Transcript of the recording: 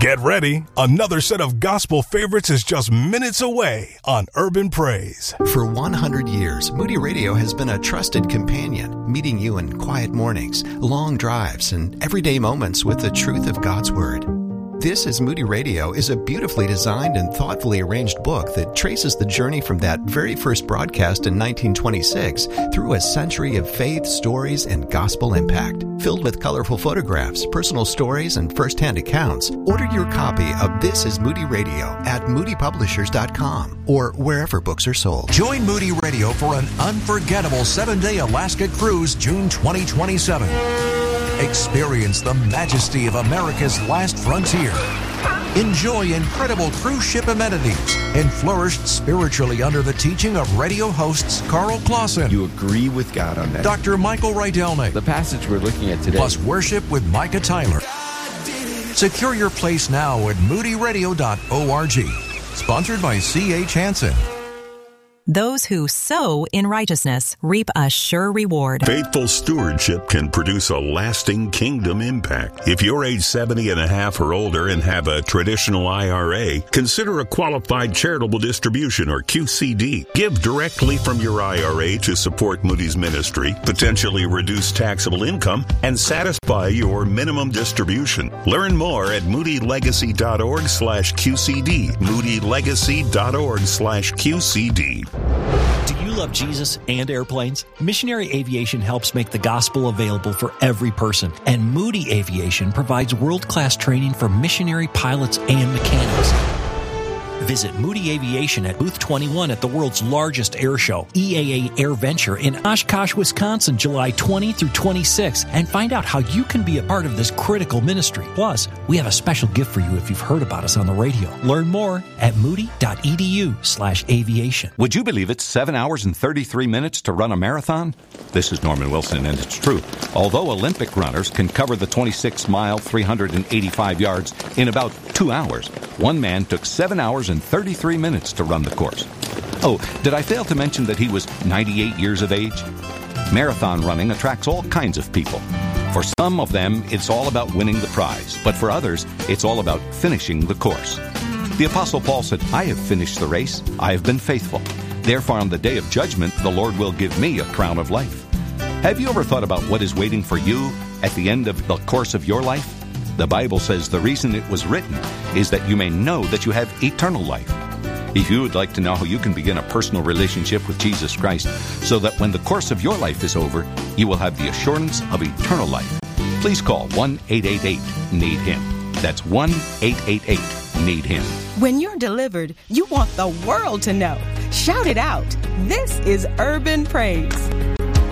Get ready. Another set of gospel favorites is just minutes away on Urban Praise. For 100 years, Moody Radio has been a trusted companion, meeting you in quiet mornings, long drives, and everyday moments with the truth of God's Word. This is Moody Radio is a beautifully designed and thoughtfully arranged book that traces the journey from that very first broadcast in 1926 through a century of faith, stories, and gospel impact. Filled with colorful photographs, personal stories, and first-hand accounts, order your copy of This is Moody Radio at moodypublishers.com or wherever books are sold. Join Moody Radio for an unforgettable 7-day Alaska cruise June 2027. Experience the majesty of America's last frontier. Enjoy incredible cruise ship amenities and flourish spiritually under the teaching of radio hosts Carl Clausen. You agree with God on that. Dr. Michael Rydelny. The passage we're looking at today. Plus worship with Micah Tyler. Secure your place now at moodyradio.org. Sponsored by C.H. Hansen. Those who sow in righteousness reap a sure reward. Faithful stewardship can produce a lasting kingdom impact. If you're age 70 and a half or older and have a traditional IRA, consider a qualified charitable distribution or QCD. Give directly from your IRA to support Moody's ministry, potentially reduce taxable income, and satisfy your minimum distribution. Learn more at moodylegacy.org/QCD. moodylegacy.org/QCD. Do you love Jesus and airplanes? Missionary Aviation helps make the gospel available for every person, and Moody Aviation provides world-class training for missionary pilots and mechanics. Visit Moody Aviation at Booth 21 at the world's largest air show, EAA AirVenture in Oshkosh, Wisconsin, July 20 through 26, and find out how you can be a part of this critical ministry. Plus, we have a special gift for you if you've heard about us on the radio. Learn more at moody.edu/aviation. Would you believe it's 7 hours and 33 minutes to run a marathon? This is Norman Wilson, and it's true. Although Olympic runners can cover the 26-mile, 385 yards in about 2 hours, one man took 7 hours and 33 minutes to run the course. Oh, did I fail to mention that he was 98 years of age? Marathon running attracts all kinds of people. For some of them, it's all about winning the prize, but for others, it's all about finishing the course. The Apostle Paul said, "I have finished the race, I have been faithful. Therefore, on the day of judgment, the Lord will give me a crown of life." Have you ever thought about what is waiting for you at the end of the course of your life? The Bible says the reason it was written is that you may know that you have eternal life. If you would like to know how you can begin a personal relationship with Jesus Christ so that when the course of your life is over, you will have the assurance of eternal life, please call 1-888-NEED-HIM. That's 1-888-NEED-HIM. When you're delivered, you want the world to know. Shout it out. This is Urban Praise.